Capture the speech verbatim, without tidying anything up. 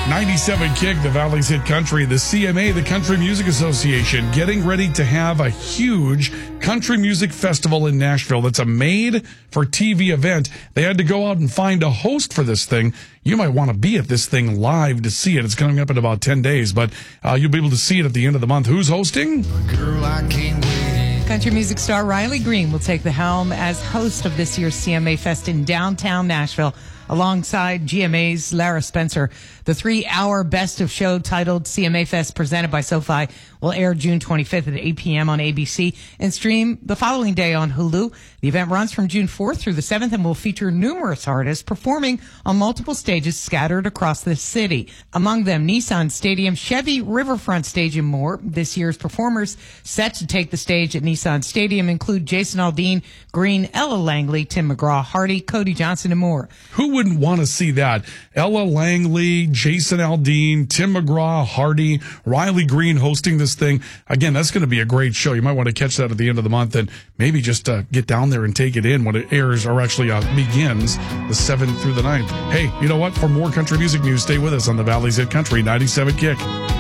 ninety-seven Kick, the Valley's Hit Country, the C M A, the Country Music Association, getting ready to have a huge country music festival in Nashville that's a made-for-T V event. They had to go out and find a host for this thing. You might want to be at this thing live to see it. It's coming up in about ten days, but uh, you'll be able to see it at the end of the month. Who's hosting? Girl, I can't wait. Country music star Riley Green will take the helm as host of this year's C M A Fest in downtown Nashville, alongside G M A's Lara Spencer. The three-hour best of show titled C M A Fest presented by SoFi will air June twenty-fifth at eight p.m. on A B C and stream the following day on Hulu. The event runs from June fourth through the seventh and will feature numerous artists performing on multiple stages scattered across the city. Among them, Nissan Stadium, Chevy Riverfront Stage, and more. This year's performers set to take the stage at Nissan Stadium include Jason Aldean, Green, Ella Langley, Tim McGraw, Hardy, Cody Johnson, and more. Who wouldn't want to see that? Ella Langley, Jason Aldean, Tim McGraw, Hardy, Riley Green hosting this thing. Again, that's going to be a great show. You might want to catch that at the end of the month and maybe just uh, get down there and take it in when it airs or actually uh, begins the seventh through the ninth. Hey, you know what? For more country music news, stay with us on the Valley's Hit Country ninety-seven Kick.